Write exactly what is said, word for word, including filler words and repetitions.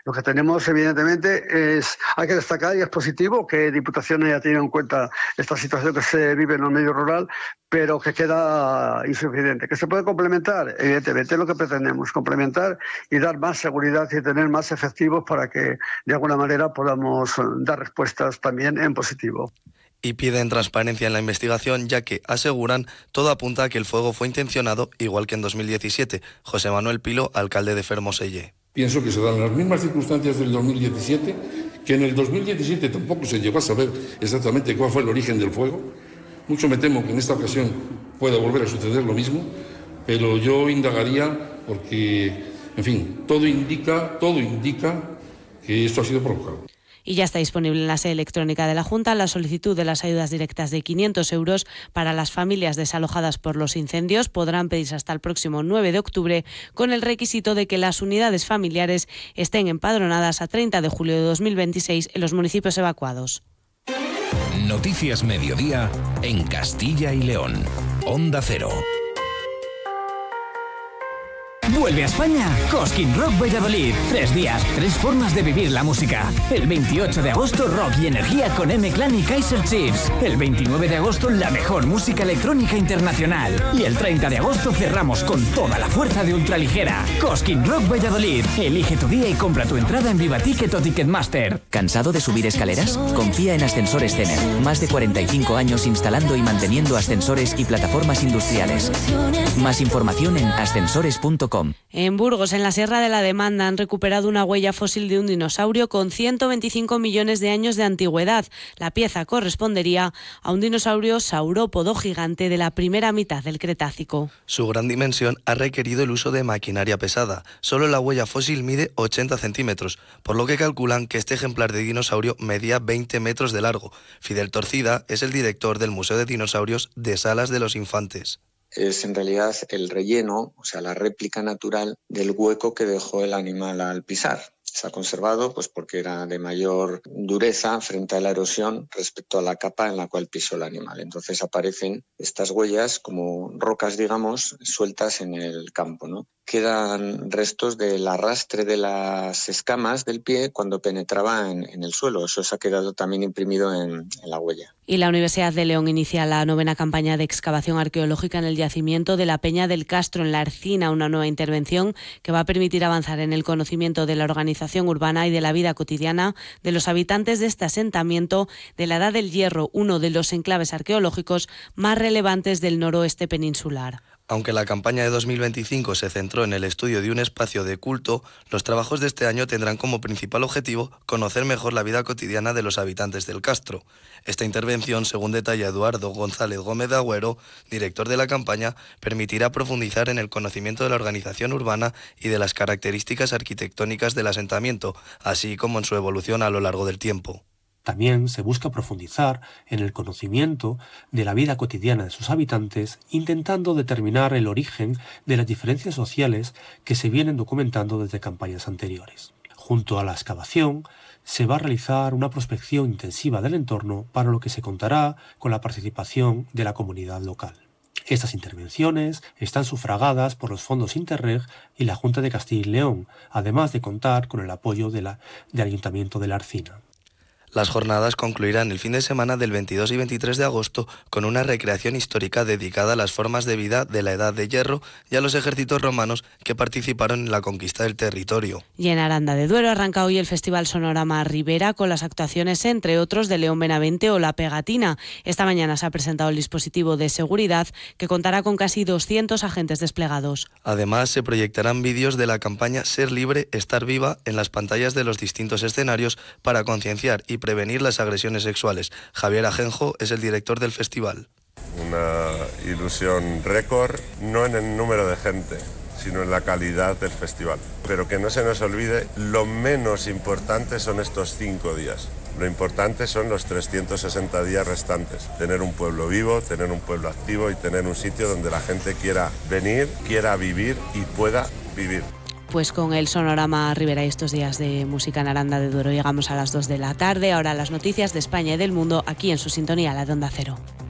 Lo que tenemos, evidentemente, es, hay que destacar, y es positivo, que Diputación haya tenido en cuenta esta situación que se vive en el medio rural, pero que queda insuficiente. ¿Que se puede complementar? Evidentemente, es lo que pretendemos, complementar y dar más seguridad y tener más efectivos para que, de alguna manera, podamos dar respuestas también en positivo. Y piden transparencia en la investigación, ya que, aseguran, todo apunta a que el fuego fue intencionado, igual que en dos mil diecisiete. José Manuel Pilo, alcalde de Fermoselle. Pienso que se dan las mismas circunstancias del dos mil diecisiete, que en el dos mil diecisiete tampoco se llegó a saber exactamente cuál fue el origen del fuego. Mucho me temo que en esta ocasión pueda volver a suceder lo mismo, pero yo indagaría porque, en fin, todo indica, todo indica que esto ha sido provocado. Y ya está disponible en la sede electrónica de la Junta la solicitud de las ayudas directas de quinientos euros para las familias desalojadas por los incendios. Podrán pedirse hasta el próximo nueve de octubre con el requisito de que las unidades familiares estén empadronadas a treinta de julio de dos mil veintiséis en los municipios evacuados. Noticias Mediodía en Castilla y León. Onda Cero. Vuelve a España Cosquín Rock Valladolid. Tres días, tres formas de vivir la música. El veintiocho de agosto, rock y energía con M-Clan y Kaiser Chiefs. El veintinueve de agosto, la mejor música electrónica internacional. Y el treinta de agosto cerramos con toda la fuerza de ultraligera. Cosquín Rock Valladolid. Elige tu día y compra tu entrada en Vivaticket o Ticketmaster. ¿Cansado de subir escaleras? Confía en Ascensores Tener. Más de cuarenta y cinco años instalando y manteniendo ascensores y plataformas industriales. Más información en ascensores punto com. En Burgos, en la Sierra de la Demanda, han recuperado una huella fósil de un dinosaurio con ciento veinticinco millones de años de antigüedad. La pieza correspondería a un dinosaurio saurópodo gigante de la primera mitad del Cretácico. Su gran dimensión ha requerido el uso de maquinaria pesada. Solo la huella fósil mide ochenta centímetros, por lo que calculan que este ejemplar de dinosaurio medía veinte metros de largo. Fidel Torcida es el director del Museo de Dinosaurios de Salas de los Infantes. Es en realidad el relleno, o sea, la réplica natural del hueco que dejó el animal al pisar. Se ha conservado pues porque era de mayor dureza frente a la erosión respecto a la capa en la cual pisó el animal. Entonces aparecen estas huellas como rocas, digamos, sueltas en el campo, ¿no? Quedan restos del arrastre de las escamas del pie cuando penetraba en, en el suelo. Eso se ha quedado también imprimido en, en la huella. Y la Universidad de León inicia la novena campaña de excavación arqueológica en el yacimiento de la Peña del Castro, en la Ercina, una nueva intervención que va a permitir avanzar en el conocimiento de la organización urbana y de la vida cotidiana de los habitantes de este asentamiento de la Edad del Hierro, uno de los enclaves arqueológicos más relevantes del noroeste peninsular. Aunque la campaña de dos mil veinticinco se centró en el estudio de un espacio de culto, los trabajos de este año tendrán como principal objetivo conocer mejor la vida cotidiana de los habitantes del Castro. Esta intervención, según detalla Eduardo González Gómez de Agüero, director de la campaña, permitirá profundizar en el conocimiento de la organización urbana y de las características arquitectónicas del asentamiento, así como en su evolución a lo largo del tiempo. También se busca profundizar en el conocimiento de la vida cotidiana de sus habitantes, intentando determinar el origen de las diferencias sociales que se vienen documentando desde campañas anteriores. Junto a la excavación, se va a realizar una prospección intensiva del entorno, para lo que se contará con la participación de la comunidad local. Estas intervenciones están sufragadas por los fondos Interreg y la Junta de Castilla y León, además de contar con el apoyo de la, del Ayuntamiento de la Ercina. Las jornadas concluirán el fin de semana del veintidós y veintitrés de agosto con una recreación histórica dedicada a las formas de vida de la Edad de Hierro y a los ejércitos romanos que participaron en la conquista del territorio. Y en Aranda de Duero arranca hoy el Festival Sonorama Ribera con las actuaciones, entre otros, de León Benavente o La Pegatina. Esta mañana se ha presentado el dispositivo de seguridad que contará con casi doscientos agentes desplegados. Además, se proyectarán vídeos de la campaña Ser Libre, Estar Viva en las pantallas de los distintos escenarios para concienciar y prevenir las agresiones sexuales. Javier Ajenjo es el director del festival. Una ilusión récord, no en el número de gente, sino en la calidad del festival. Pero que no se nos olvide, lo menos importante son estos cinco días. Lo importante son los trescientos sesenta días restantes. Tener un pueblo vivo, tener un pueblo activo y tener un sitio donde la gente quiera venir, quiera vivir y pueda vivir. Pues con el Sonorama Ribera y estos días de música en Aranda de Duero llegamos a las dos de la tarde. Ahora las noticias de España y del mundo aquí en su sintonía, la de Onda Cero.